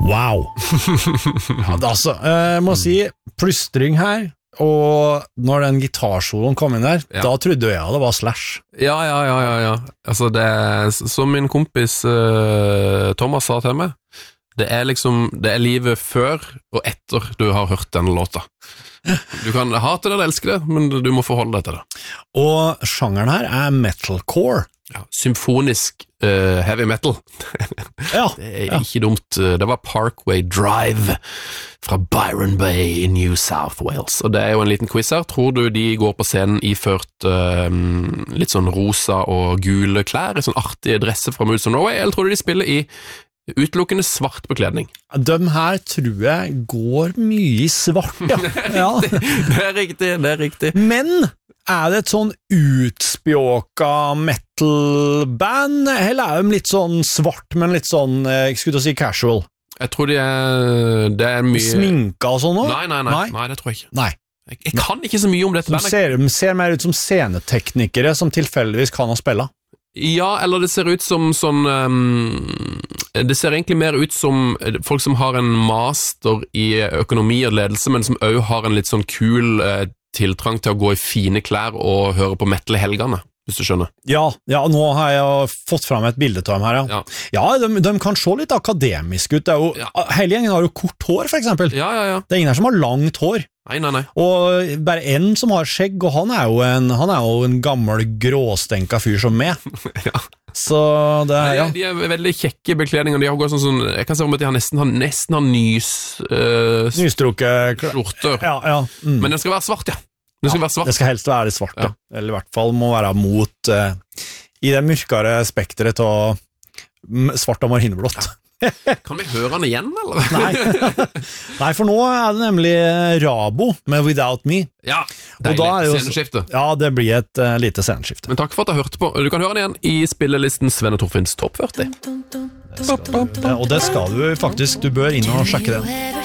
Wow. Ja, altså, jeg må si, plystring her, og når den gitarsoloen kom inn der, da trodde jeg det var Slash. Ja. Altså, som min kompis Thomas sa til meg, det er livet før og etter du har hørt denne låta. Du kan hate det eller elske det, men du må forholde deg til det. Og sjangeren her metalcore. Ja, symfonisk heavy metal. Det ikke dumt. Det var Parkway Drive fra Byron Bay i New South Wales. Og det jo en liten quiz her. Tror du de går på scenen iført litt sånn rosa og gule klær, sånn artige dresser fra Moods of Norway, eller tror du de spiller i utelukkende svart bekledning? De her tror jeg går mye i svart, ja. Det er riktig. Men det et sånn utspjåka metal-band, eller de litt sånn svart, men litt sånn, jeg skulle si casual? Jeg tror det mye... Sminka og sånn nå? Nei, det tror jeg ikke. Nei. Jeg kan ikke så mye om dette bandet. De ser mer ut som sceneteknikere som tilfeldigvis kan å spille. Ja, eller det ser ut som sånn... det ser egentlig mer ut som folk som har en master i økonomi og ledelse, men som også har en litt sånn kul tiltrang til å gå i fine klær og høre på metal i helgene, hvis du skjønner. Ja, nå har jeg fått fram et bilde av dem her, Ja, de kan se litt akademisk ut. Hele gjengen har jo kort hår, for eksempel. Ja. Det ingen her som har langt hår. Nei. Og bare en som har skjegg, og han er jo en gammel gråstenka fyr som meg. Så det De veldig kjekke bekledninger. De har gått sånn, jeg kan se om at de nesten har nystrukket skjorter. Men den skal være svart, Den skal være svart. Det skal helst være litt svart, Eller i hvert fall må være mot i det mørkere spektret av svart og marinblått. Kan vi høre han igjen, eller? Nei, for nå det nemlig Rabo med Without Me. Ja, deilig sceneskifte. Ja, det blir et lite sceneskifte. Men takk for at du hørte på. Du kan høre han igjen i spillelisten Sven og Torfinns Topp 40. Og det skal du faktisk, du bør inn og sjekke den.